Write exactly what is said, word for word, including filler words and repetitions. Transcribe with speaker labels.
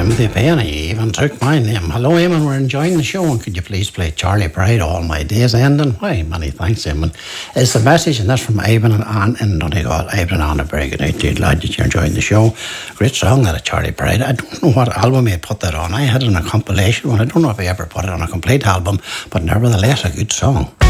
Speaker 1: the piano, you even took my name. Hello, Eamon, we're enjoying the show, and could you please play Charlie Pride, All My Days Ending? Why, many thanks, Eamon. It's the message, and that's from Ivan and Anne in Donegal. Ivan and Anne, a very good night to you. Glad that you're enjoying the show. Great song, that of Charlie Pride. I don't know what album he put that on. I had it on a compilation one. I don't know if he ever put it on a complete album, but nevertheless, a good song.